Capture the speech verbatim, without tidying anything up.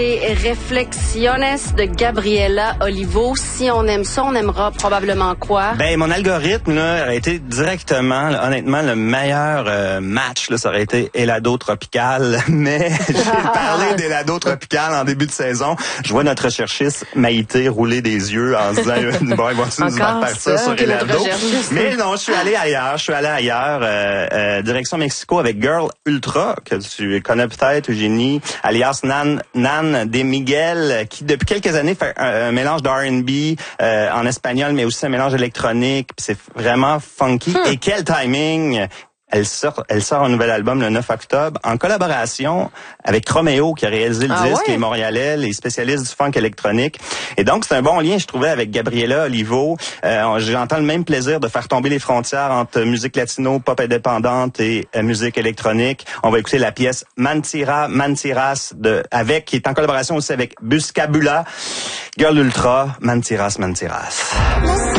Les Reflexiones de Gabriela Olivo. Si on aime ça, on aimera probablement quoi? Ben, mon algorithme, là, aurait été directement, là, honnêtement, le meilleur euh, match, là, ça aurait été Helado Tropical. Mais j'ai parlé d'Helado Tropical en début de saison. Je vois notre recherchiste Maïté rouler des yeux en se disant, bon, il va nous faire partir sur Helado. Mais non, je suis allé ailleurs. Je suis allé ailleurs, euh, euh, direction Mexico avec Girl Ultra, que tu connais peut-être, Eugénie, alias Nan, Nan de Miguel, qui depuis quelques années fait un, un mélange d'R and B euh, en espagnol, mais aussi un mélange électronique. Puis c'est vraiment funky. Hmm. Et quel timing! Elle sort, elle sort un nouvel album le neuf octobre en collaboration avec Roméo qui a réalisé le ah disque, ouais? Les Montréalais, les spécialistes du funk électronique. Et donc, c'est un bon lien, je trouvais, avec Gabriela Olivo. Euh, j'entends le même plaisir de faire tomber les frontières entre musique latino, pop indépendante et euh, musique électronique. On va écouter la pièce Mantira, Mantiras de, avec, qui est en collaboration aussi avec Buscabula. Girl Ultra, Mantiras, Mantiras.